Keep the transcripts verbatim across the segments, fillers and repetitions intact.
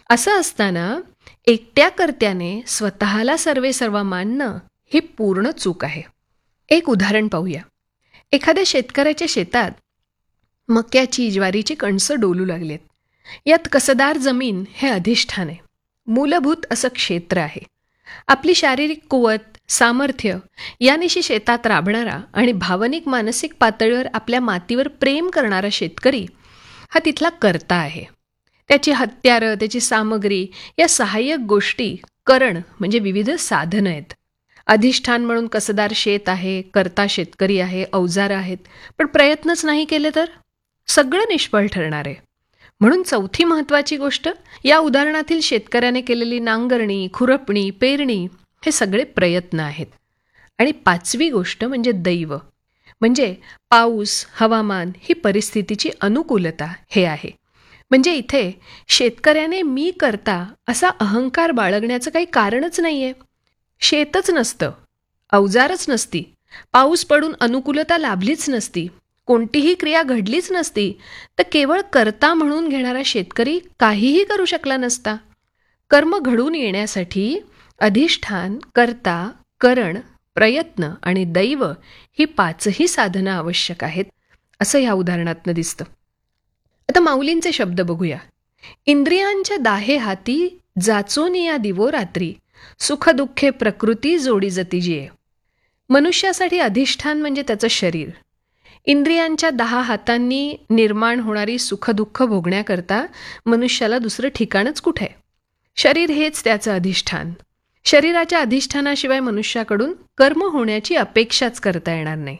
असं असताना एकट्या कर्त्याने स्वतःला सर्वेसर्वा मानणं ही पूर्ण चूक आहे. एक उदाहरण पाहूया. एखाद्या शेतकऱ्याच्या शेतात मक्याची ज्वारीची कणसं डोलू लागलेत. यात कसदार जमीन हे अधिष्ठान आहे, मूलभूत असं क्षेत्र आहे. आपली शारीरिक कुवत, सामर्थ्य यानिशी शेतात राबणारा आणि भावनिक मानसिक पातळीवर आपल्या मातीवर प्रेम करणारा शेतकरी हा तिथला कर्ता आहे. त्याची हत्यारं, त्याची सामग्री या सहाय्यक गोष्टी करण म्हणजे विविध साधनं आहेत. अधिष्ठान म्हणून कसदार शेत आहे, कर्ता शेतकरी आहे, अवजारं आहेत, पण प्रयत्नच नाही केले तर सगळं निष्फळ ठरणार आहे. म्हणून चौथी महत्त्वाची गोष्ट, या उदाहरणातील शेतकऱ्याने केलेली नांगरणी, खुरपणी, पेरणी हे सगळे प्रयत्न आहेत. आणि पाचवी गोष्ट म्हणजे दैव, म्हणजे पाऊस, हवामान ही परिस्थितीची अनुकूलता हे आहे. म्हणजे इथे शेतकऱ्याने मी करता असा अहंकार बाळगण्याचं काही कारणच नाही आहे. शेतच नसतं, अवजारच नसती, पाऊस पडून अनुकूलता लाभलीच नसती, कोणतीही क्रिया घडलीच नसती, तर केवळ कर्ता म्हणून घेणारा शेतकरी काहीही करू शकला नसता. कर्म घडून येण्यासाठी अधिष्ठान, कर्ता, करण, प्रयत्न आणि दैव ही पाचही साधनं आवश्यक आहेत, असं या उदाहरणातनं दिसतं. आता माऊलींचे शब्द बघूया. इंद्रियांच्या दाहे हाती जाचोनिया दिवो रात्री, सुखदुःखे प्रकृती जोडी जती जिये. मनुष्यासाठी अधिष्ठान म्हणजे त्याचं शरीर. इंद्रियांच्या दहा हातांनी निर्माण होणारी सुखदुःख भोगण्याकरता मनुष्याला दुसरं ठिकाणच कुठे? शरीर हेच त्याचं अधिष्ठान. शरीराच्या अधिष्ठानाशिवाय मनुष्याकडून कर्म होण्याची अपेक्षाच करता येणार नाही.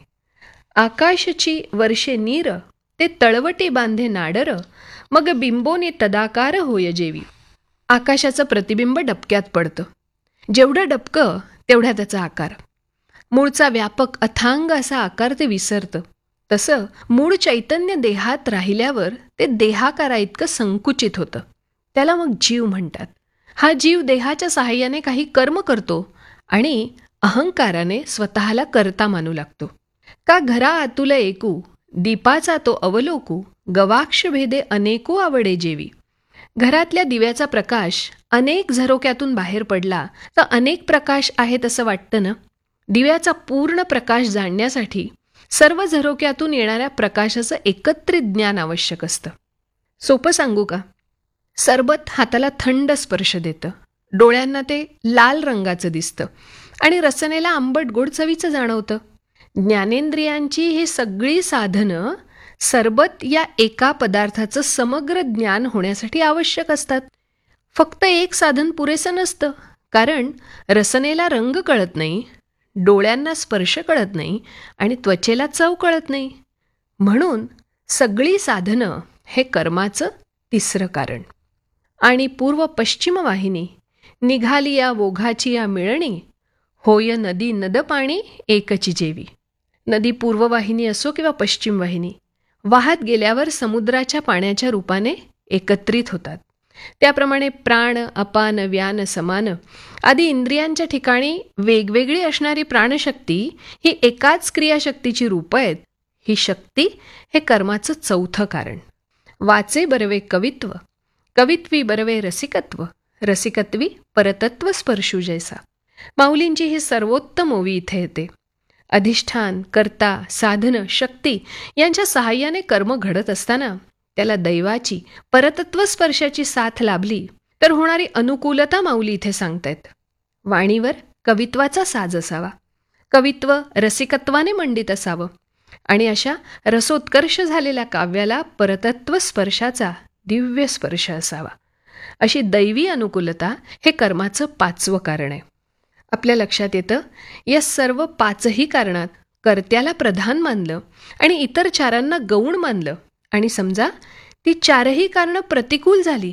आकाशची वर्षे नीर, ते तळवटी बांधे नाडर, मग बिंबोने तदाकार होय जेवी. आकाशाचं प्रतिबिंब डबक्यात पडतं. जेवढं डबकं तेवढा त्याचा आकार. मूळचा व्यापक अथांग असा आकार ते विसरतं. तसं मूळ चैतन्य देहात राहिल्यावर ते देहाकारा इतकं संकुचित होतं. त्याला मग जीव म्हणतात. हा जीव देहाच्या सहाय्याने काही कर्म करतो आणि अहंकाराने स्वतःला कर्ता मानू लागतो. का घरा आतुल एकू, दीपाचा तो अवलोकू, गवाक्ष भेदे अनेको आवडे जेवी. घरातल्या दिव्याचा प्रकाश अनेक झरोक्यातून बाहेर पडला तर अनेक प्रकाश आहेत असं वाटतं ना. दिव्याचा पूर्ण प्रकाश जाणण्यासाठी सर्व झरोक्यातून येणाऱ्या प्रकाशाचं एकत्रित ज्ञान आवश्यक असतं. सोपं सांगू का? सरबत हाताला थंड स्पर्श देतं, डोळ्यांना ते लाल रंगाचं दिसतं आणि रसनेला आंबट गोड चवीचं जाणवतं. ज्ञानेंद्रियांची ही सगळी साधनं सरबत या एका पदार्थाचं समग्र ज्ञान होण्यासाठी आवश्यक असतात. फक्त एक साधन पुरेसं नसतं, कारण रसनेला रंग कळत नाही, डोळ्यांना स्पर्श कळत नाही आणि त्वचेला चव कळत नाही. म्हणून सगळी साधनं हे कर्माचं तिसरं कारण. आणि पूर्व पश्चिम वाहिनी निघाली या ओघाची या मिळणी, होय नदी नद पाणी एकची जेवी. नदी पूर्व वाहिनी असो किंवा पश्चिम वाहिनी, वाहत गेल्यावर समुद्राच्या पाण्याच्या रूपाने एकत्रित होतात. त्याप्रमाणे प्राण, अपान, व्यान, समान आदी इंद्रियांच्या ठिकाणी वेगवेगळी असणारी प्राणशक्ती ही एकाच क्रियाशक्तीची रूपं आहेत. ही शक्ती हे कर्माचं चौथं कारण. वाचे बरवे कवित्व, कवित्वी बरवे रसिकत्व, रसिकत्वी परतत्व स्पर्शू जैसा. माऊलींची ही सर्वोत्तम ओवी इथे येते. अधिष्ठान, कर्ता, साधन, शक्ती यांच्या सहाय्याने कर्म घडत असताना त्याला दैवाची, परतत्व स्पर्शाची साथ लाभली तर होणारी अनुकूलता माऊली इथे सांगतायत. वाणीवर कवित्वाचा साज असावा, कवित्व रसिकत्वाने मंडित असावं आणि अशा रसोत्कर्ष झालेल्या काव्याला परतत्व स्पर्शाचा दिव्य स्पर्श असावा. अशी दैवी अनुकूलता हे कर्माचं पाचवं कारण आहे. आपल्या लक्षात येतं, या सर्व पाचही कारणात कर्त्याला प्रधान मानलं आणि इतर चारांना गौण मानलं आणि समजा ती चारही कारणं प्रतिकूल झाली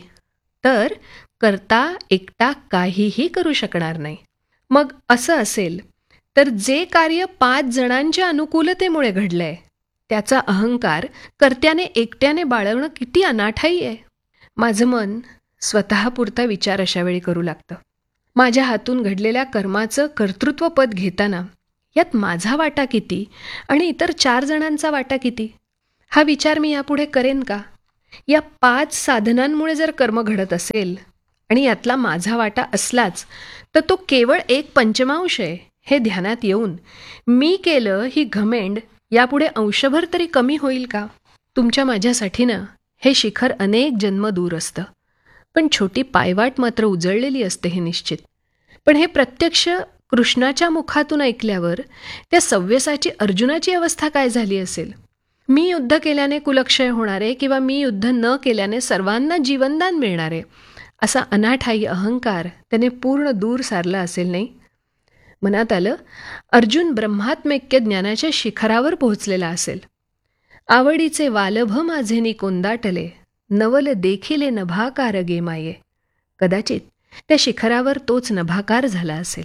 तर कर्ता एकटा काहीही करू शकणार नाही. मग असं असेल तर जे कार्य पाच जणांच्या अनुकूलतेमुळे घडलंय त्याचा अहंकार कर्त्याने एकट्याने बाळगणं किती अनाठाई आहे. माझं मन स्वतःपुरता विचार अशावेळी करू लागतं. माझ्या हातून घडलेल्या कर्माचं कर्तृत्वपद घेताना यात माझा वाटा किती आणि इतर चार जणांचा वाटा किती, हा विचार मी यापुढे करेन का? या पाच साधनांमुळे जर कर्म घडत असेल आणि यातला माझा वाटा असलाच तर तो केवळ एक पंचमांश आहे हे ध्यानात येऊन मी केलं ही घमेंड यापुढे अंशभर तरी कमी होईल का? तुमच्या माझ्यासाठी ना हे शिखर अनेक जन्म दूर असतं, पण छोटी पायवाट मात्र उजळलेली असते हे निश्चित. पण हे प्रत्यक्ष कृष्णाच्या मुखातून ऐकल्यावर त्या सव्यसाची अर्जुनाची अवस्था काय झाली असेल? मी युद्ध केल्याने कुलक्षय होणारे किंवा मी युद्ध न केल्याने सर्वांना जीवनदान मिळणारे असा अनाठायी अहंकार त्याने पूर्ण दूर सारला असेल नाही. मनात आलं, अर्जुन ब्रह्मात्मैक्य ज्ञानाच्या शिखरावर पोहोचलेला असेल. आवडीचे वालभ माझेनी कोंदाटले, नवल देखिले नभाकार गे माये. कदाचित त्या शिखरावर तोच नभाकार झाला असेल.